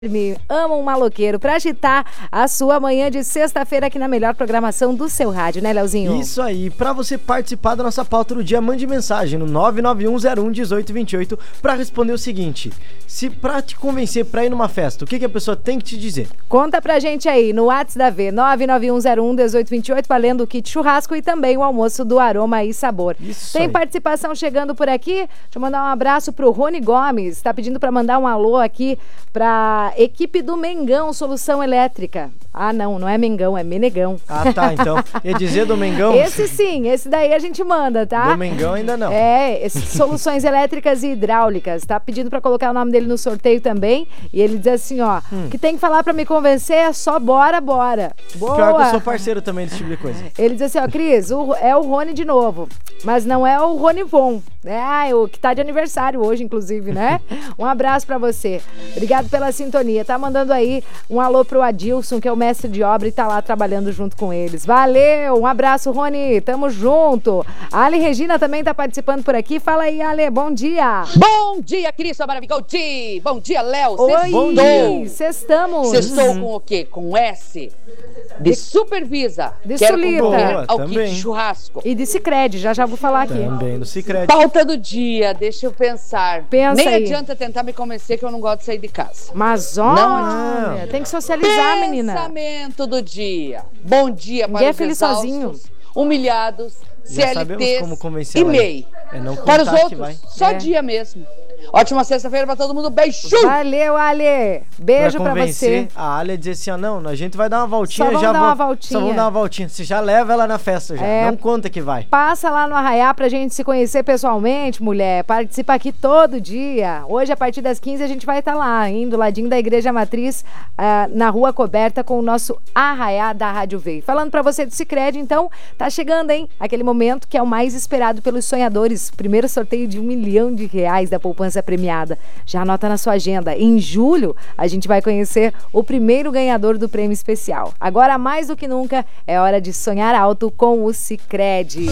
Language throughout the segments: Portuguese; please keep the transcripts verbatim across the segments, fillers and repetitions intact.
Me amo um maloqueiro para agitar a sua manhã de sexta-feira aqui na melhor programação do seu rádio, né, Leozinho? Isso aí, para você participar da nossa pauta do dia, mande mensagem no nove nove um zero um um oito dois oito para responder o seguinte: se pra te convencer pra ir numa festa, o que, que a pessoa tem que te dizer? Conta pra gente aí no WhatsApp da V, nove nove um zero um um oito dois oito, valendo o kit churrasco e também o almoço do Aroma e Sabor. Isso Tem aí. participação chegando por aqui. Deixa eu mandar um abraço pro Rony Gomes, tá pedindo pra mandar um alô aqui pra equipe do Mengão Solução Elétrica. Ah, não, não é Mengão, é Menegão. Ah, tá, então. Ia dizer do Mengão? Esse sim, esse daí a gente manda, tá? Do Mengão ainda não. É, esse, soluções elétricas e hidráulicas. Tá pedindo pra colocar o nome dele no sorteio também. E ele diz assim, ó, hum. que tem que falar pra me convencer é só bora, bora. Boa. Pior que eu sou parceiro também desse tipo de coisa. Ele diz assim, ó, Cris, o, é o Rony de novo, mas não é o Rony Von, né? Ah, o que tá de aniversário hoje, inclusive, né? Um abraço pra você. Obrigado pela sintonia. Tá mandando aí um alô pro Adilson, que é o mestre de obra e tá lá trabalhando junto com eles. Valeu! Um abraço, Rony. Tamo junto. A Ale Regina também tá participando por aqui. Fala aí, Ale. Bom dia. Bom dia, Cris Maravigold. Bom dia, Léo. Oi, bom dia. Sextamos. Sextou uhum. com o quê? Com S de Supervisa. De Quero Sulita. concorrer ao Também. kit churrasco. E de Sicredi, já já vou falar aqui. Também no Sicredi. Pauta do dia, deixa eu pensar. Pensa Nem aí. adianta tentar me convencer que eu não gosto de sair de casa. Mas olha, Não. tem que socializar, menina. Pensamento do dia. Bom dia para Ninguém é os feliz exaustos, sozinho. humilhados, Já sabemos C L Ts como convencer e ela. M E I. É não Para os contar que outros, vai. só É. dia mesmo. Ótima sexta-feira para todo mundo. Beijo! Valeu, Ale. Beijo pra, pra você. convencer a Alia dizer assim, ó, não, a gente vai dar uma voltinha, Só vamos já dar vou, uma voltinha. Só vamos dar uma voltinha. Você já leva ela na festa já, É. não conta que vai. Passa lá no Arraiá pra gente se conhecer pessoalmente, mulher. Participa aqui todo dia. Hoje, a partir das quinze, a gente vai estar lá, indo ladinho da Igreja Matriz, ah, na Rua Coberta, com o nosso Arraiá da Rádio V. Falando pra você do Sicredi, então, tá chegando, hein? Aquele momento que é o mais esperado pelos sonhadores. Primeiro sorteio de um milhão de reais da poupança premiada. Já anota na sua agenda. Em julho, a gente vai conhecer o primeiro ganhador do prêmio especial. Agora, mais do que nunca, é hora de sonhar alto com o Sicredi.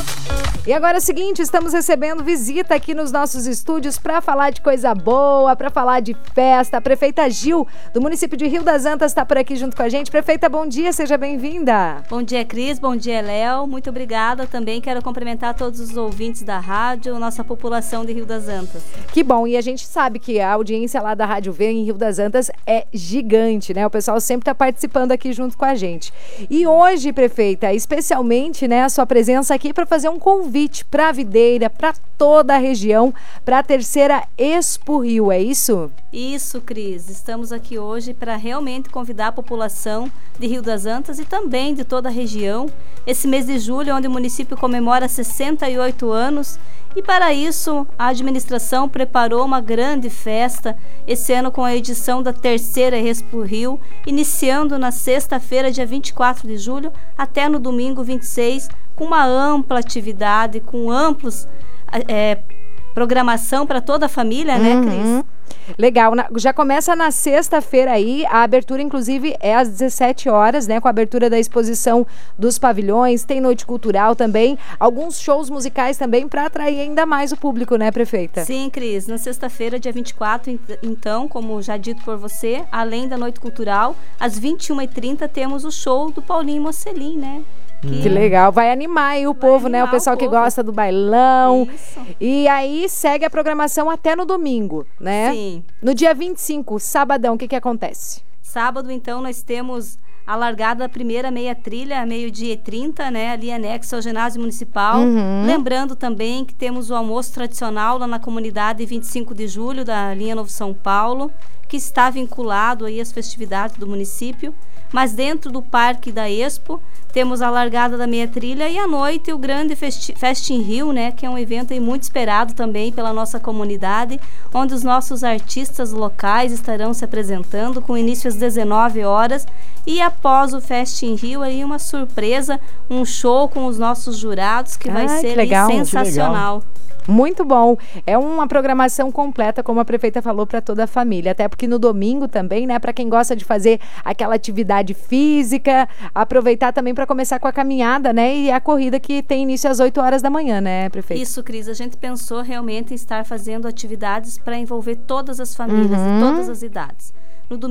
E agora é o seguinte, estamos recebendo visita aqui nos nossos estúdios para falar de coisa boa, para falar de festa. A prefeita Gil, do município de Rio das Antas, está por aqui junto com a gente. Prefeita, bom dia, seja bem-vinda. Bom dia, Cris, bom dia, Léo. Muito obrigada. Também quero cumprimentar todos os ouvintes da rádio, nossa população de Rio das Antas. Que bom, e a gente sabe que a audiência lá da Rádio V em Rio das Antas é gigante, né? O pessoal sempre está participando aqui junto com a gente. E hoje, prefeita, especialmente, né, a sua presença aqui para fazer um convite para a videira, para toda a região, para a terceira Expo Rio, é isso? Isso, Cris. Estamos aqui hoje para realmente convidar a população de Rio das Antas e também de toda a região. Esse mês de julho, onde o município comemora sessenta e oito anos. E para isso, a administração preparou uma grande festa, esse ano com a edição da terceira Expo Rio, iniciando na sexta-feira, dia vinte e quatro de julho, até no domingo vinte e seis, com uma ampla atividade, com amplos é, programação para toda a família, né, Uhum. Cris? Legal, na, já começa na sexta-feira aí, a abertura inclusive é às dezessete horas, né, com a abertura da exposição dos pavilhões, tem noite cultural também, alguns shows musicais também para atrair ainda mais o público, né, prefeita? Sim, Cris, na sexta-feira, dia vinte e quatro, então, como já dito por você, além da noite cultural, às vinte e uma e trinta temos o show do Paulinho Mocelin, né? Que legal, vai animar aí o Vai povo, né? O animar o pessoal que povo. gosta do bailão. Isso. E aí segue a programação até no domingo, né? Sim. No dia vinte e cinco, sabadão, o que que acontece? Sábado, então, nós temos a largada da primeira meia trilha, meio-dia e trinta, né? Ali anexo ao ginásio municipal. Uhum. Lembrando também que temos o almoço tradicional lá na comunidade vinte e cinco de julho, da linha Novo São Paulo, que está vinculado aí às festividades do município. Mas dentro do Parque da Expo, temos a largada da meia trilha e à noite o grande Festi- Fest in Rio, né, que é um evento aí muito esperado também pela nossa comunidade, onde os nossos artistas locais estarão se apresentando com início às dezenove horas e após o Fest in Rio aí uma surpresa, um show com os nossos jurados que vai Ai, ser que legal, ali que sensacional. Muito bom. É uma programação completa, como a prefeita falou, para toda a família. Até porque no domingo também, né, para quem gosta de fazer aquela atividade física, aproveitar também para começar com a caminhada, né, e a corrida que tem início às oito horas da manhã, né, prefeita? Isso, Cris. A gente pensou realmente em estar fazendo atividades para envolver todas as famílias Uhum. e todas as idades.